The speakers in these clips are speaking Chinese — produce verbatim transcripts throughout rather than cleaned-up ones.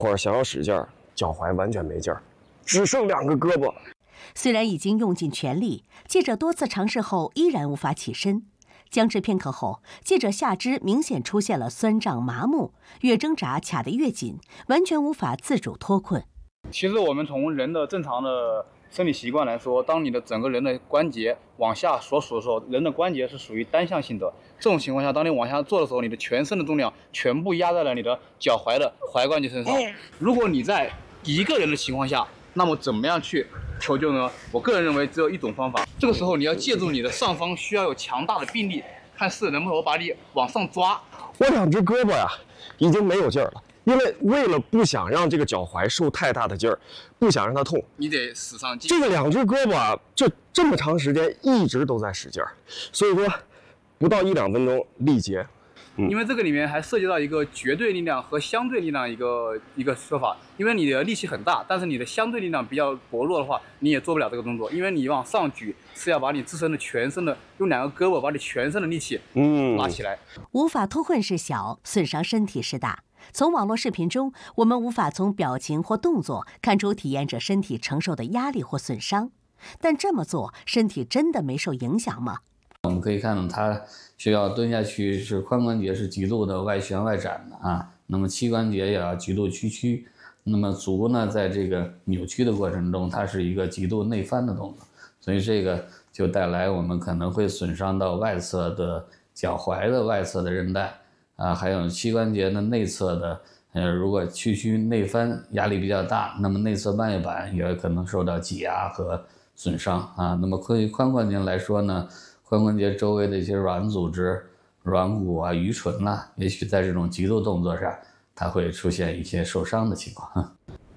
或者想要使劲儿，脚踝完全没劲儿，只剩两个胳膊。 虽然已经用尽全力，记者多次尝试后依然无法起身。僵持片刻后，记者下肢明显出现了酸胀麻木，越挣扎卡得越紧，完全无法自主脱困。 其实我们从人的正常的生理习惯来说，当你的整个人的关节往下所属的时候，人的关节是属于单向性的。这种情况下，当你往下做的时候，你的全身的重量全部压在了你的脚踝的踝关节身上。如果你在一个人的情况下，那么怎么样去求救呢？我个人认为只有一种方法，这个时候你要借助你的上方需要有强大的臂力，看是能不能把你往上抓。 我两只胳膊呀，已经没有劲儿了。因为为了不想让这个脚踝受太大的劲儿，不想让它痛， 你得使上劲。 这个两只胳膊啊，这这么长时间一直都在使劲儿，所以说不到一两分钟力竭。 嗯、因为这个里面还涉及到一个绝对力量和相对力量一个一个说法。因为你的力气很大，但是你的相对力量比较薄弱的话，你也做不了这个动作。因为你往上举是要把你自身的全身的用两个胳膊把你全身的力气嗯拉起来。 嗯、无法脱困是小，损伤身体是大。从网络视频中，我们无法从表情或动作看出体验者身体承受的压力或损伤，但这么做，身体真的没受影响吗？ 我们可以看到，他需要蹲下去，是髋关节是极度的外旋外展的啊，那么膝关节也要极度屈曲，那么足呢，在这个扭曲的过程中，它是一个极度内翻的动作，所以这个就带来我们可能会损伤到外侧的脚踝的外侧的韧带。啊，还有膝关节的内侧的，呃，如果屈曲内翻压力比较大，那么内侧半月板也可能受到挤压和损伤啊。那么对于髋关节来说呢，髋关节周围的一些软组织、软骨啊、盂唇呐、啊，也许在这种极度动作上，它会出现一些受伤的情况。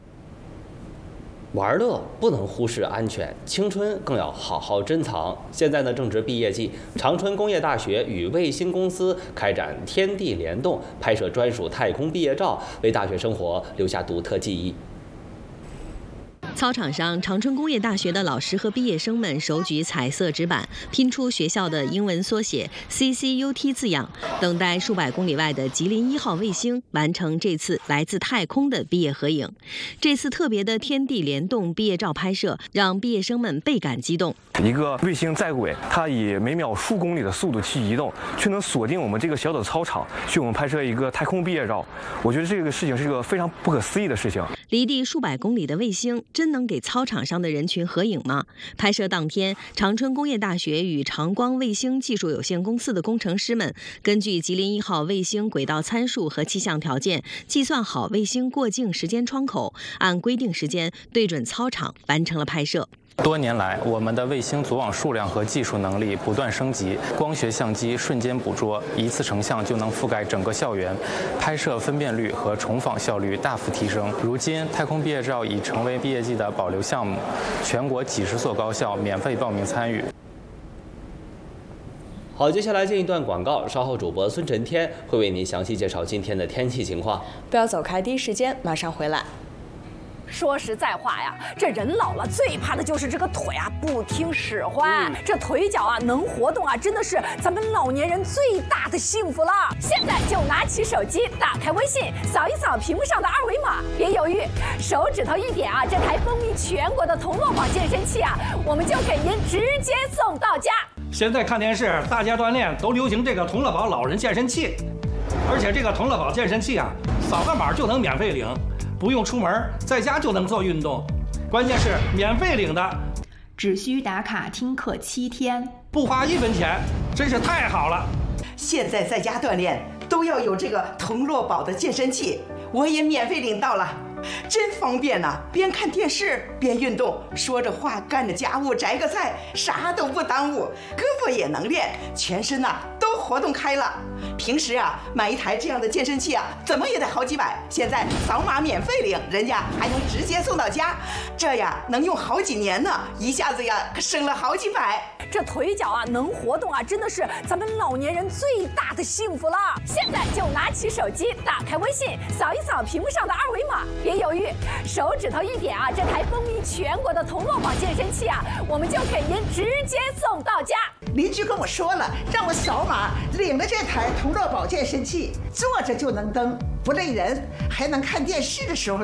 玩乐不能忽视安全，青春更要好好珍藏。现在呢，正值毕业季，长春工业大学与卫星公司开展天地联动，拍摄专属太空毕业照，为大学生活留下独特记忆。 操场上，长春工业大学的老师和毕业生们手举彩色纸板，拼出学校的英文缩写 C C U T 字样，等待数百公里外的吉林一号卫星完成这次来自太空的毕业合影。这次特别的天地联动毕业照拍摄，让毕业生们倍感激动。 一个卫星在轨，它以每秒数公里的速度去移动，却能锁定我们这个小的操场，去我们拍摄一个太空毕业照。我觉得这个事情是一个非常不可思议的事情。 离地数百公里的卫星，真能给操场上的人群合影吗？拍摄当天，长春工业大学与长光卫星技术有限公司的工程师们，根据吉林一号卫星轨道参数和气象条件，计算好卫星过境时间窗口，按规定时间对准操场完成了拍摄。 多年来，我们的卫星组网数量和技术能力不断升级，光学相机瞬间捕捉，一次成像就能覆盖整个校园，拍摄分辨率和重访效率大幅提升。如今，太空毕业照已成为毕业季的保留项目，全国几十所高校免费报名参与。 好，接下来进一段广告，稍后主播孙晨天会为您详细介绍今天的天气情况。 不要走开，第一时间马上回来。 说实在话呀，这人老了最怕的就是这个腿啊不听使唤，嗯、这腿脚啊能活动啊，真的是咱们老年人最大的幸福了。现在就拿起手机，打开微信，扫一扫屏幕上的二维码，别犹豫，手指头一点啊，这台风靡全国的同乐宝健身器啊，我们就给您直接送到家。 现在看电视，大家锻炼都流行这个同乐宝老人健身器，而且这个同乐宝健身器啊，扫个码就能免费领。不用出门，在家就能做运动，关键是免费领的， 只需打卡听课七天， 不花一分钱，真是太好了。 现在在家锻炼都要有这个同乐宝的健身器，我也免费领到了，真方便呐、啊！边看电视边运动，说着话干着家务摘个菜，啥都不耽误，胳膊也能练，全身呐、啊、都活动开了。平时啊买一台这样的健身器啊，怎么也得好几百，现在扫码免费领，人家还能直接送到家，这呀能用好几年呢，一下子呀省了好几百。 这腿脚啊能活动啊，真的是咱们老年人最大的幸福了。现在就拿起手机，打开微信，扫一扫屏幕上的二维码，别犹豫，手指头一点啊，这台风靡全国的同乐宝健身器啊，我们就给您直接送到家。 邻居跟我说了，让我扫码领了这台同乐宝健身器，坐着就能蹬，不累人，还能看电视的时候